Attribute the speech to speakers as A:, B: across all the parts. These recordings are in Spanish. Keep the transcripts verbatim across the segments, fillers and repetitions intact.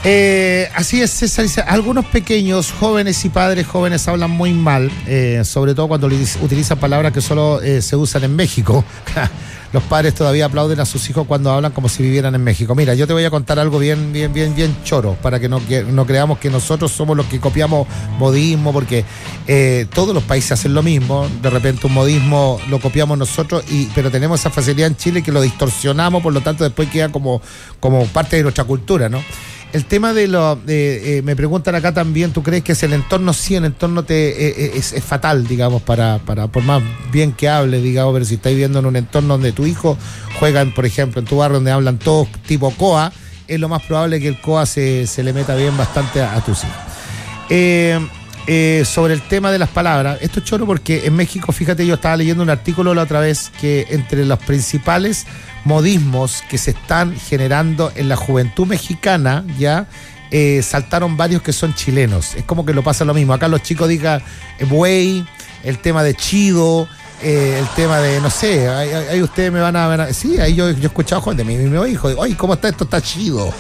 A: Eh, así es, César. Algunos pequeños, jóvenes y padres jóvenes hablan muy mal, eh, sobre todo cuando utilizan palabras que solo eh, se usan en México. Los padres todavía aplauden a sus hijos cuando hablan como si vivieran en México. Mira, yo te voy a contar algo bien, bien, bien, bien choro, para que no, que, no creamos que nosotros somos los que copiamos modismo, porque eh, todos los países hacen lo mismo. De repente un modismo lo copiamos nosotros, y, pero tenemos esa facilidad en Chile que lo distorsionamos, por lo tanto después queda como, como parte de nuestra cultura, ¿no? El tema de lo, eh, eh, me preguntan acá también, ¿tú crees que es el entorno? Sí, el entorno te eh, es, es fatal, digamos, para, para, por más bien que hable, digamos, pero si estáis viviendo en un entorno donde tu hijo juegan, por ejemplo, en tu barrio donde hablan todos tipo COA, es lo más probable que el COA se, se le meta bien bastante a, a tus hijos. Eh, eh, sobre el tema de las palabras, esto es choro porque en México, fíjate, yo estaba leyendo un artículo la otra vez que entre los principales modismos que se están generando en la juventud mexicana, ya eh, saltaron varios que son chilenos. Es como que lo pasa lo mismo. Acá los chicos digan eh, güey, el tema de chido, eh, el tema de, no sé, ahí, ahí ustedes me van a ver. Sí, ahí yo, yo he escuchado joven de mi, mi, mi hijo, oye, ¿cómo está esto? Está chido.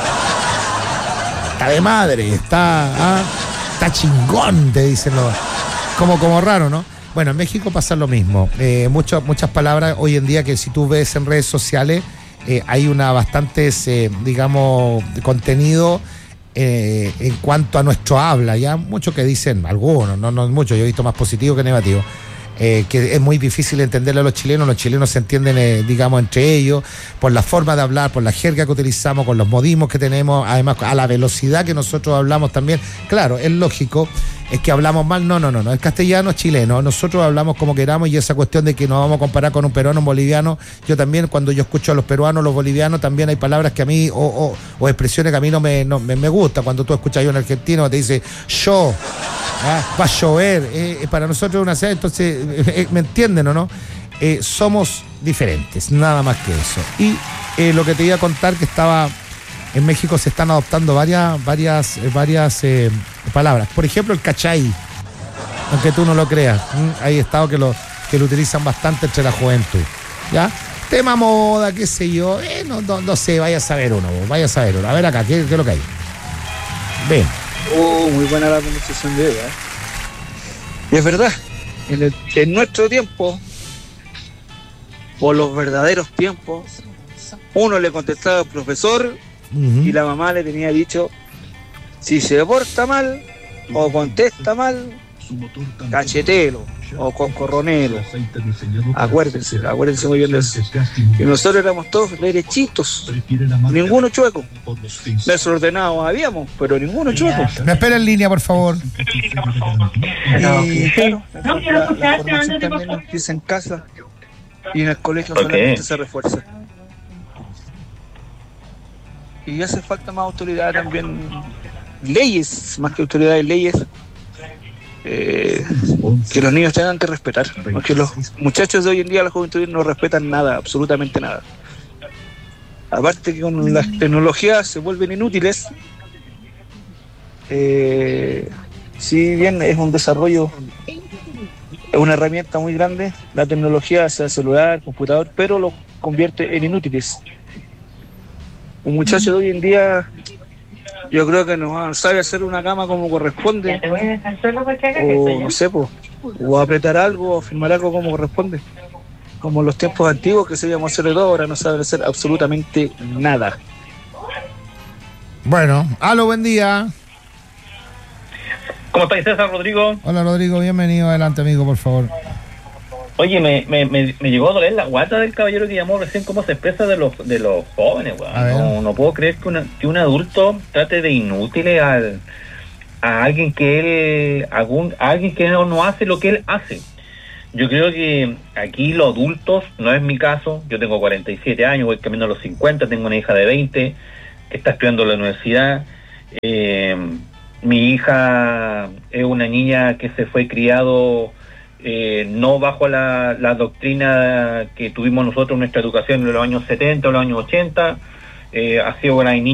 A: Está de madre, está, ah, está chingón, te dicen los, como, como raro, ¿no? Bueno, en México pasa lo mismo. Eh, muchas, muchas palabras hoy en día que si tú ves en redes sociales, eh, hay una bastantes, eh, digamos, contenido eh, en cuanto a nuestro habla. Ya muchos que dicen, algunos, no, no muchos, yo he visto más positivo que negativo. Eh, que es muy difícil entenderle a los chilenos. Los chilenos se entienden, eh, digamos, entre ellos, por la forma de hablar, por la jerga que utilizamos, con los modismos que tenemos, además a la velocidad que nosotros hablamos también. Claro, es lógico, es que hablamos mal, no, no, no, no, el castellano es chileno, nosotros hablamos como queramos, y esa cuestión de que nos vamos a comparar con un peruano, un boliviano, yo también cuando yo escucho a los peruanos, los bolivianos, también hay palabras que a mí, o, o, o expresiones que a mí no me, no, me, me gusta, cuando tú escuchas a un argentino te dice, yo, ah, va a llover, eh, para nosotros es una serie, entonces, eh, eh, ¿me entienden o no? Eh, somos diferentes, nada más que eso. Y eh, lo que te iba a contar, que estaba... En México se están adoptando varias, varias, varias eh, palabras. Por ejemplo, el cachai, aunque tú no lo creas. ¿Mm? Hay estados que lo, que lo utilizan bastante entre la juventud. ¿Ya? Tema moda, qué sé yo. Eh, no, no, no sé, vaya a saber uno, vaya a saber uno. A ver acá, ¿qué, qué es lo que hay? Ven.
B: Oh, muy buena la conversación de hoy, ¿eh? Y es verdad, en, el, en nuestro tiempo, o los verdaderos tiempos, uno le contestaba al profesor, uh-huh, y la mamá le tenía dicho, si se porta mal o contesta mal, cachetelo o concorronero. Acuérdense, acuérdense muy bien de eso. Y nosotros éramos todos derechitos, ninguno chueco. Desordenados habíamos, pero ninguno chueco.
A: Me espera en línea, por favor.
B: Y claro, la, la formación también empieza en casa y en el colegio solamente okay. se refuerza. Y hace falta más autoridad también, leyes, más que autoridades, leyes, eh, que los niños tengan que respetar, porque los muchachos de hoy en día, la juventud, no respetan nada, absolutamente nada. Aparte que con las tecnologías se vuelven inútiles, eh, si bien es un desarrollo, es una herramienta muy grande, la tecnología, sea celular, computador, pero lo convierte en inútiles. Un muchacho de hoy en día, yo creo que no sabe hacer una cama como corresponde, o no sé, po, o apretar algo, o firmar algo como corresponde, como en los tiempos antiguos que sabíamos hacer de todo, ahora no saben hacer absolutamente nada.
A: Bueno, aló, buen día.
C: ¿Cómo estáis, César, Rodrigo?
A: Hola, Rodrigo, bienvenido, adelante, amigo, por favor.
C: Oye, me, me, me, me llegó a doler la guata del caballero que llamó recién, cómo se expresa de los de los jóvenes, weón. No, no puedo creer que, una, que un adulto trate de inútil al, a alguien que él, algún, a alguien que no, no hace lo que él hace. Yo creo que aquí los adultos, no es mi caso, yo tengo cuarenta y siete años, voy camino a los cincuenta, tengo una hija de veinte que está estudiando en la universidad. Eh, mi hija es una niña que se fue criado Eh, no bajo la, la doctrina que tuvimos nosotros en nuestra educación en los años setenta o los años ochenta, eh, ha sido una niña